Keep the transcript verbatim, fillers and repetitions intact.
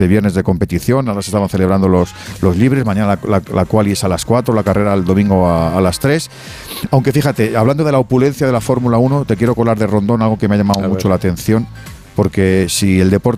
de viernes de competición. Ahora se estaban celebrando los, los libres. Mañana la, la, la quali es a las cuatro, la carrera el domingo a, a las tres. Aunque fíjate, hablando de la opulencia de la Fórmula uno, te quiero colar de Rondón algo que me ha llamado a mucho ver. la atención. Porque si el deporte